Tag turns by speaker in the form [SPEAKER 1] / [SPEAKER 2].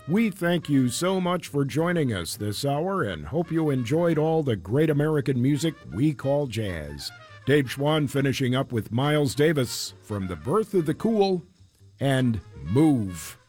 [SPEAKER 1] We thank you so much for joining us this hour and hope you enjoyed all the great American music we call jazz. Dave Schwann finishing up with Miles Davis from The Birth of the Cool and Move.